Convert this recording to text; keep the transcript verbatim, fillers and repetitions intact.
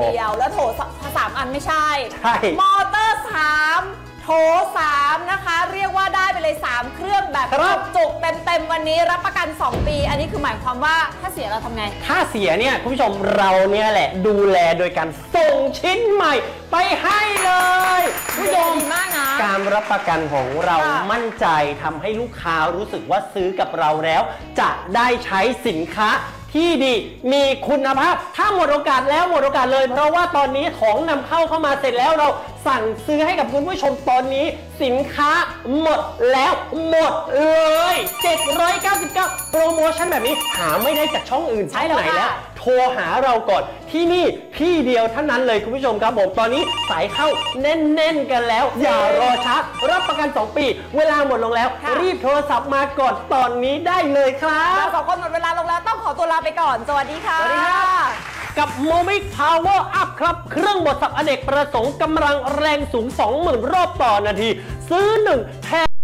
เดียวแล้วโถสามอันไม่ใช่ใช่มอเตอร์สามโถสามนะคะเรียกว่าได้ไปเลยสามเครื่องแบบจุกๆเต็มๆวันนี้รับประกันสองปีอันนี้คือหมายความว่าถ้าเสียเราทำไงถ้าเสียเนี่ยคุณผู้ชมเราเนี่ยแหละดูแลโดยการส่งชิ้นใหม่ไปให้เลยคุณผู้ชมดีมากนะการรับประกันของเรามั่นใจทำให้ลูกค้ารู้สึกว่าซื้อกับเราแล้วจะได้ใช้สินค้าที่ดีมีคุณภาพถ้าหมดโอกาสแล้วหมดโอกาสเลยเพราะว่าตอนนี้ของนำเข้าเข้ามาเสร็จแล้วเราสั่งซื้อให้กับคุณผู้ชมตอนนี้สินค้าหมดแล้วหมดเลยเจ็ดร้อยเก้าสิบเก้าโปรโมชั่นแบบนี้หาไม่ได้จากช่องอื่นช่องไหนแล้วโทรหาเราก่อนที่นี่ที่เดียวเท่านั้นเลยคุณผู้ชมครับผมตอนนี้สายเข้าแน่นๆกันแล้วอย่ารอช้ารับประกันสองปีเวลาหมดลงแล้วรีบโทรศัพท์มาก่อนตอนนี้ได้เลยครับเราสองคนหมดเวลาลงแล้วต้องขอตัวลาไปก่อนสวัสดีค่ะสวัสดีครับกับ Momic Power Up ครับเครื่องบดสับอเนกประสงค์กำลังแรงสูง สองหมื่น รอบต่อนาทีซื้อหนึ่งแถม